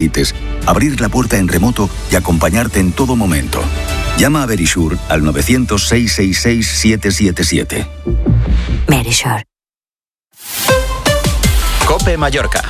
necesites, abrir la puerta en remoto y acompañarte en todo momento. Llama a Verisure al 900-666-777. Verisure. COPE Mallorca.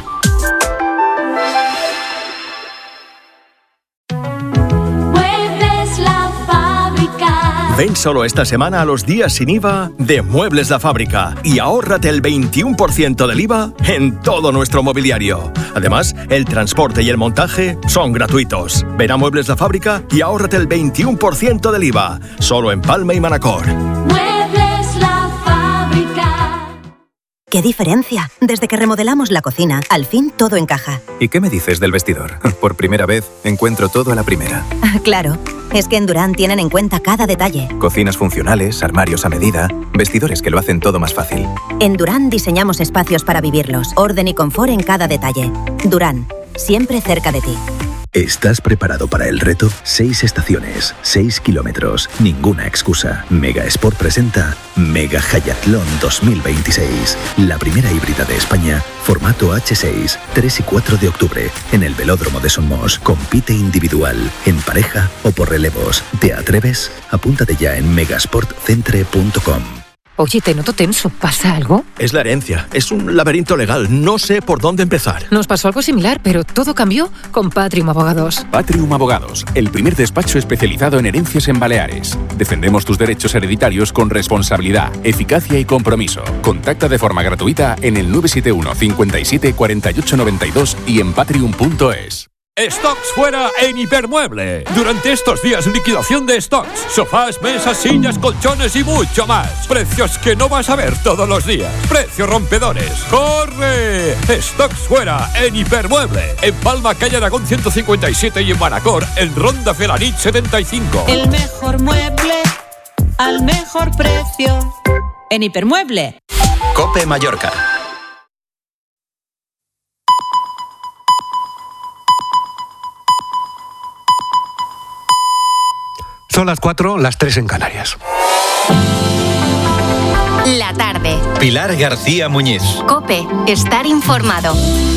Ven solo esta semana a los días sin IVA de Muebles La Fábrica y ahórrate el 21% del IVA en todo nuestro mobiliario. Además, el transporte y el montaje son gratuitos. Ven a Muebles La Fábrica y ahórrate el 21% del IVA, solo en Palma y Manacor. Muebles La Fábrica. ¡Qué diferencia! Desde que remodelamos la cocina, al fin todo encaja. ¿Y qué me dices del vestidor? Por primera vez encuentro todo a la primera. Claro, es que en Durán tienen en cuenta cada detalle. Cocinas funcionales, armarios a medida, vestidores que lo hacen todo más fácil. En Durán diseñamos espacios para vivirlos, orden y confort en cada detalle. Durán, siempre cerca de ti. ¿Estás preparado para el reto? 6 estaciones, 6 kilómetros, ninguna excusa. Mega Sport presenta Mega Hayatlón 2026. La primera híbrida de España, formato H6, 3 y 4 de octubre, en el Velódromo de Somos. Compite individual, en pareja o por relevos. ¿Te atreves? Apúntate ya en megasportcentre.com. Oye, te noto tenso. ¿Pasa algo? Es la herencia. Es un laberinto legal. No sé por dónde empezar. Nos pasó algo similar, pero todo cambió con Patrium Abogados. Patrium Abogados, el primer despacho especializado en herencias en Baleares. Defendemos tus derechos hereditarios con responsabilidad, eficacia y compromiso. Contacta de forma gratuita en el 971 57 48 92 y en patrium.es. Stocks fuera en Hipermueble. Durante estos días, liquidación de stocks. Sofás, mesas, sillas, colchones y mucho más. Precios que no vas a ver todos los días. Precios rompedores. ¡Corre! Stocks fuera en Hipermueble. En Palma, calle Aragón 157 y en Manacor, en Ronda Felanit 75. El mejor mueble al mejor precio. En Hipermueble. COPE Mallorca. Son las 4, las 3 en Canarias. La tarde. Pilar García Muñiz. COPE. Estar informado.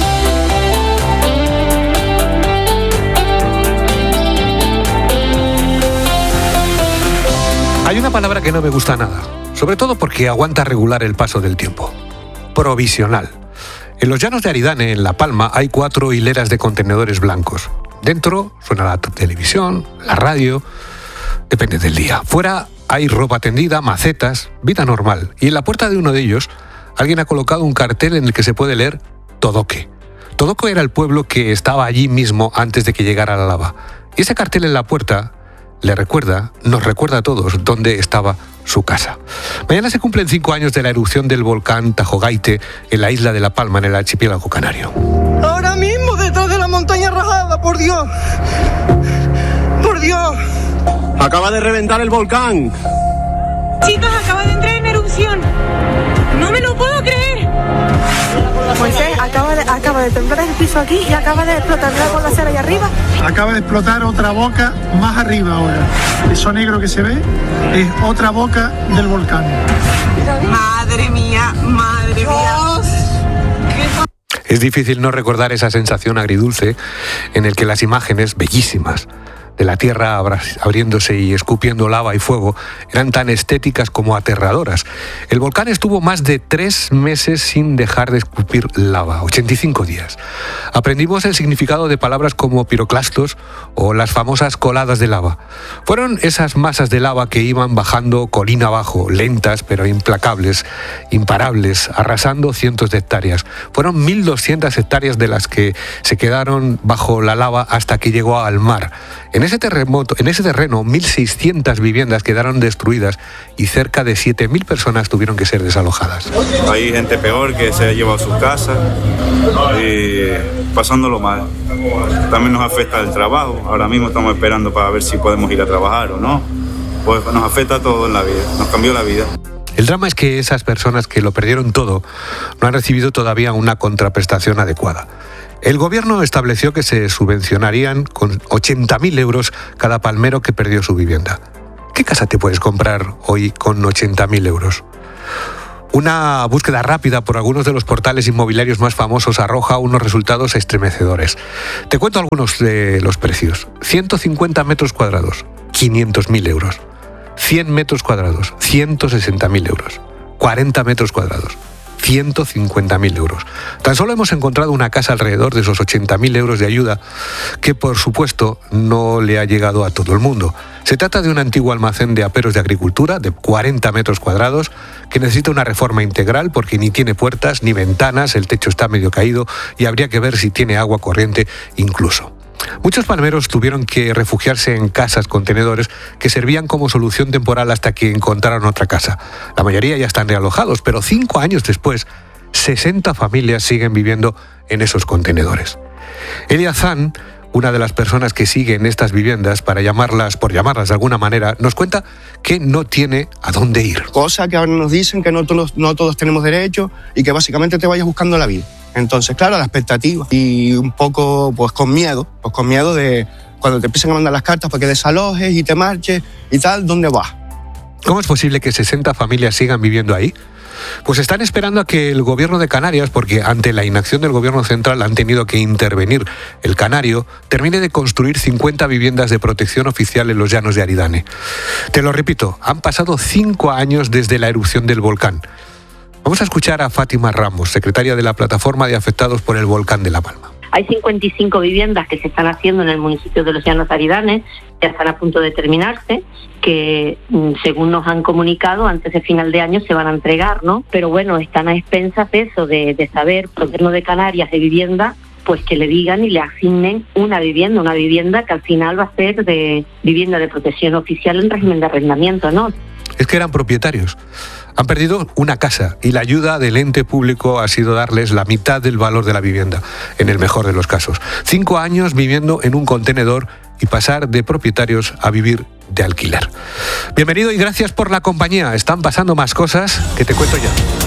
Hay una palabra que no me gusta nada, sobre todo porque aguanta regular el paso del tiempo. Provisional. En los llanos de Aridane, en La Palma, hay 4 hileras de contenedores blancos. Dentro suena la televisión, la radio. Depende del día. Fuera hay ropa tendida, macetas, vida normal. Y en la puerta de uno de ellos, alguien ha colocado un cartel en el que se puede leer Todoque. Todoque era el pueblo que estaba allí mismo antes de que llegara la lava. Y ese cartel en la puerta nos recuerda a todos dónde estaba su casa. Mañana se cumplen 5 años de la erupción del volcán Tajogaite en la isla de La Palma, en el archipiélago canario. Ahora mismo detrás de la montaña rajada, por Dios. Por Dios. Acaba de reventar el volcán. Chicos, acaba de entrar en erupción. No me lo puedo creer. Moisés, acaba de temblar el piso aquí y acaba de explotar la acera ahí arriba. Acaba de explotar otra boca más arriba ahora. Eso negro que se ve es otra boca del volcán. Madre mía, madre mía. Es difícil no recordar esa sensación agridulce en el que las imágenes bellísimas de la tierra abriéndose y escupiendo lava y fuego eran tan estéticas como aterradoras. El volcán estuvo más de 3 meses sin dejar de escupir lava, 85 días. Aprendimos el significado de palabras como piroclastos o las famosas coladas de lava. Fueron esas masas de lava que iban bajando colina abajo, lentas pero implacables, imparables, arrasando cientos de hectáreas. Fueron 1.200 hectáreas de las que se quedaron bajo la lava hasta que llegó al mar. En ese terreno, 1.600 viviendas quedaron destruidas y cerca de 7.000 personas tuvieron que ser desalojadas. Hay gente peor que se ha llevado sus casas y pasándolo mal. También nos afecta el trabajo. Ahora mismo estamos esperando para ver si podemos ir a trabajar o no. Pues nos afecta todo en la vida, nos cambió la vida. El drama es que esas personas que lo perdieron todo no han recibido todavía una contraprestación adecuada. El gobierno estableció que se subvencionarían con 80.000 euros cada palmero que perdió su vivienda. ¿Qué casa te puedes comprar hoy con 80.000 euros? Una búsqueda rápida por algunos de los portales inmobiliarios más famosos arroja unos resultados estremecedores. Te cuento algunos de los precios. 150 metros cuadrados, 500.000 euros. 100 metros cuadrados, 160.000 euros. 40 metros cuadrados, 150.000 euros. Tan solo hemos encontrado una casa alrededor de esos 80.000 euros de ayuda que, por supuesto, no le ha llegado a todo el mundo. Se trata de un antiguo almacén de aperos de agricultura de 40 metros cuadrados que necesita una reforma integral porque ni tiene puertas ni ventanas, el techo está medio caído y habría que ver si tiene agua corriente incluso. Muchos palmeros tuvieron que refugiarse en casas contenedores que servían como solución temporal hasta que encontraron otra casa. La mayoría ya están realojados, pero 5 años después, 60 familias siguen viviendo en esos contenedores. Elia Zan, una de las personas que sigue en estas viviendas, por llamarlas de alguna manera, nos cuenta que no tiene a dónde ir. Cosa que ahora nos dicen que no todos tenemos derecho y que básicamente te vayas buscando la vida. Entonces, claro, la expectativa y un poco pues con miedo de cuando te empiezan a mandar las cartas para que desalojes y te marches y tal, ¿dónde vas? ¿Cómo es posible que 60 familias sigan viviendo ahí? Pues están esperando a que el gobierno de Canarias, porque ante la inacción del gobierno central han tenido que intervenir el canario, termine de construir 50 viviendas de protección oficial en los llanos de Aridane. Te lo repito, han pasado 5 años desde la erupción del volcán. Vamos a escuchar a Fátima Ramos, secretaria de la Plataforma de Afectados por el Volcán de La Palma. Hay 55 viviendas que se están haciendo en el municipio de Los Llanos de Aridane, ya están a punto de terminarse, que según nos han comunicado, antes de final de año se van a entregar, ¿no? Pero bueno, están a expensas de eso, de saber, el gobierno de Canarias de vivienda, pues que le digan y le asignen una vivienda que al final va a ser de vivienda de protección oficial en régimen de arrendamiento, ¿no? Es que eran propietarios. Han perdido una casa y la ayuda del ente público ha sido darles la mitad del valor de la vivienda, en el mejor de los casos. 5 años viviendo en un contenedor y pasar de propietarios a vivir de alquiler. Bienvenido y gracias por la compañía. Están pasando más cosas que te cuento ya.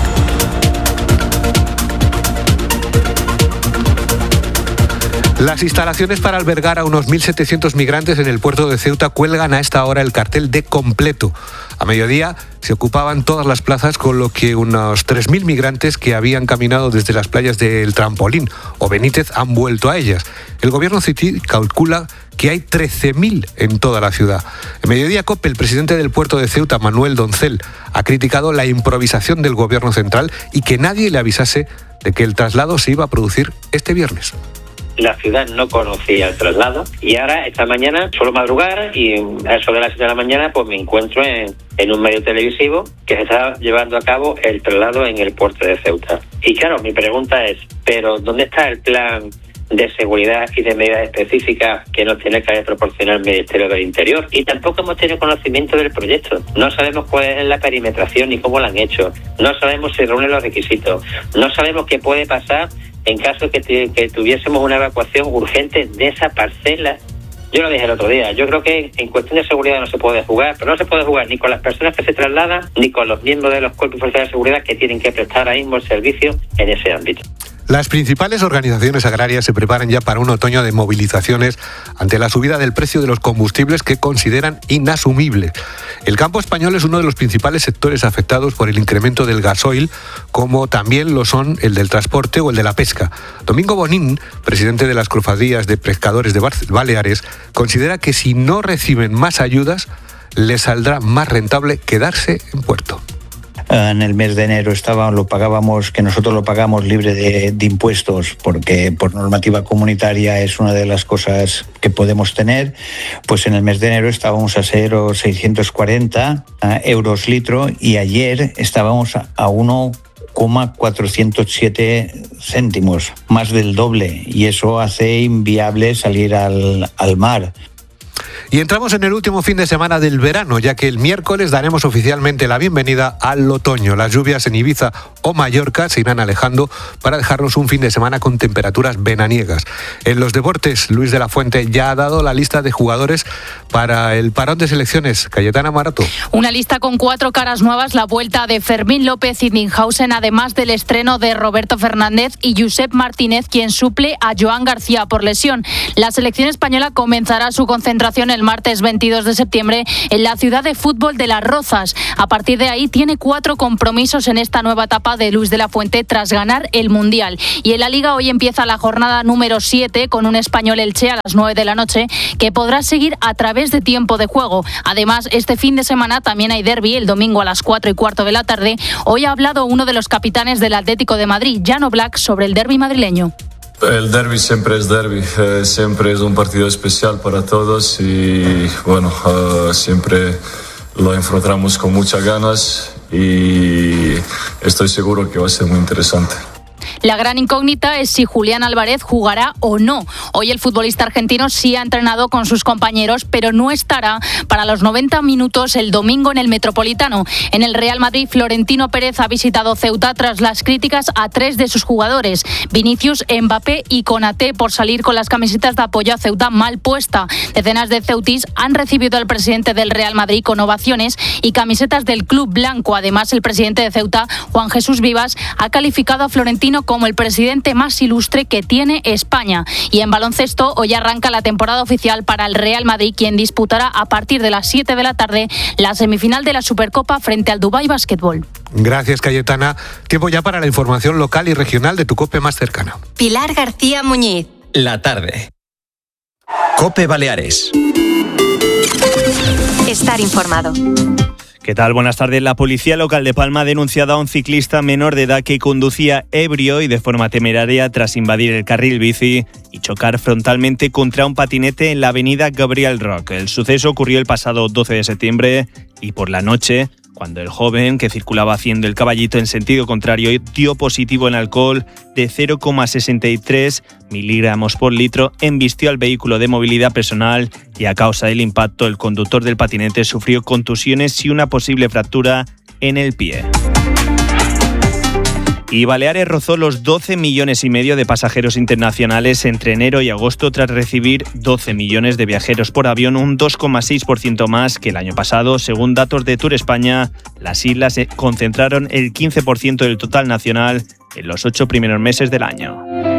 Las instalaciones para albergar a unos 1.700 migrantes en el puerto de Ceuta cuelgan a esta hora el cartel de completo. A mediodía se ocupaban todas las plazas, con lo que unos 3.000 migrantes que habían caminado desde las playas del Trampolín o Benítez han vuelto a ellas. El gobierno cití calcula que hay 13.000 en toda la ciudad. En Mediodía COPE, el presidente del puerto de Ceuta, Manuel Doncel, ha criticado la improvisación del gobierno central y que nadie le avisase de que el traslado se iba a producir este viernes. La ciudad no conocía el traslado y ahora esta mañana suelo madrugar y a eso de las 7 de la mañana pues me encuentro en un medio televisivo que se está llevando a cabo el traslado en el puerto de Ceuta. Y claro, mi pregunta es, ¿pero dónde está el plan de seguridad y de medidas específicas que nos tiene que proporcionar el Ministerio del Interior? Y tampoco hemos tenido conocimiento del proyecto. No sabemos cuál es la perimetración ni cómo lo han hecho. No sabemos si reúne los requisitos. No sabemos qué puede pasar en caso que tuviésemos una evacuación urgente de esa parcela. Yo lo dije el otro día, yo creo que en cuestión de seguridad no se puede jugar, pero no se puede jugar ni con las personas que se trasladan, ni con los miembros de los cuerpos y fuerzas de seguridad que tienen que prestar ahora mismo el servicio en ese ámbito. Las principales organizaciones agrarias se preparan ya para un otoño de movilizaciones ante la subida del precio de los combustibles que consideran inasumible. El campo español es uno de los principales sectores afectados por el incremento del gasoil, como también lo son el del transporte o el de la pesca. Domingo Bonín, presidente de las cofradías de pescadores de Baleares, considera que si no reciben más ayudas, les saldrá más rentable quedarse en puerto. En el mes de enero nosotros lo pagamos libre de impuestos, porque por normativa comunitaria es una de las cosas que podemos tener. Pues en el mes de enero estábamos a 0,640 euros litro y ayer estábamos a 1,407 céntimos, más del doble, y eso hace inviable salir al mar. Y entramos en el último fin de semana del verano, ya que el miércoles daremos oficialmente la bienvenida al otoño. Las lluvias en Ibiza o Mallorca se irán alejando para dejarnos un fin de semana con temperaturas veraniegas. En los deportes, Luis de la Fuente ya ha dado la lista de jugadores para el parón de selecciones. Cayetana Marato. Una lista con 4 caras nuevas, la vuelta de Fermín López y Ninhausen, además del estreno de Roberto Fernández y Josep Martínez, quien suple a Joan García por lesión. La selección española comenzará su concentración competición el martes 22 de septiembre en la ciudad de fútbol de Las Rozas. A partir de ahí tiene 4 compromisos en esta nueva etapa de Luis de la Fuente tras ganar el Mundial. Y en la Liga hoy empieza la jornada número 7 con un Español Elche a las 9 de la noche que podrá seguir a través de tiempo de juego. Además, este fin de semana también hay derbi el domingo a las 4:15 de la tarde. Hoy ha hablado uno de los capitanes del Atlético de Madrid, Jan Oblak, sobre el derbi madrileño. El derbi siempre es derbi, siempre es un partido especial para todos y bueno, siempre lo enfrentamos con muchas ganas y estoy seguro que va a ser muy interesante. La gran incógnita es si Julián Álvarez jugará o no. Hoy el futbolista argentino sí ha entrenado con sus compañeros, pero no estará para los 90 minutos el domingo en el Metropolitano. En el Real Madrid, Florentino Pérez ha visitado Ceuta tras las críticas a 3 de sus jugadores, Vinicius, Mbappé y Konaté, por salir con las camisetas de apoyo a Ceuta mal puesta. Decenas de ceutis han recibido al presidente del Real Madrid con ovaciones y camisetas del club blanco. Además, el presidente de Ceuta, Juan Jesús Vivas, ha calificado a Florentino como el presidente más ilustre que tiene España. Y en baloncesto, hoy arranca la temporada oficial para el Real Madrid, quien disputará a partir de las 7 de la tarde la semifinal de la Supercopa frente al Dubái Basketball. Gracias, Cayetana. Tiempo ya para la información local y regional de tu COPE más cercana. Pilar García Muñiz. La tarde. COPE Baleares. Estar informado. ¿Qué tal? Buenas tardes. La policía local de Palma ha denunciado a un ciclista menor de edad que conducía ebrio y de forma temeraria tras invadir el carril bici y chocar frontalmente contra un patinete en la avenida Gabriel Roch. El suceso ocurrió el pasado 12 de septiembre y por la noche, cuando el joven, que circulaba haciendo el caballito en sentido contrario, dio positivo en alcohol de 0,63 miligramos por litro, embistió al vehículo de movilidad personal y a causa del impacto el conductor del patinete sufrió contusiones y una posible fractura en el pie. Y Baleares rozó los 12,5 millones de pasajeros internacionales entre enero y agosto tras recibir 12 millones de viajeros por avión, un 2,6% más que el año pasado. Según datos de Tour España, las islas concentraron el 15% del total nacional en los 8 primeros meses del año.